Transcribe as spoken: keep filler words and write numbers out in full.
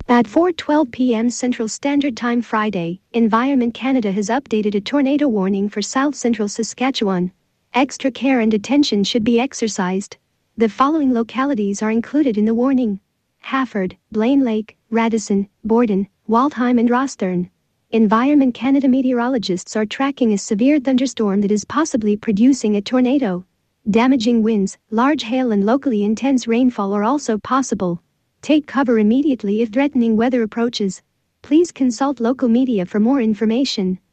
At four twelve p m Central Standard Time Friday, Environment Canada has updated a tornado warning for south-central Saskatchewan. Extra care and attention should be exercised. The following localities are included in the warning: Hafford, Blaine Lake, Radisson, Borden, Waldheim and Rosthern. Environment Canada meteorologists are tracking a severe thunderstorm that is possibly producing a tornado. Damaging winds, large hail and locally intense rainfall are also possible. Take cover immediately if threatening weather approaches. Please consult local media for more information.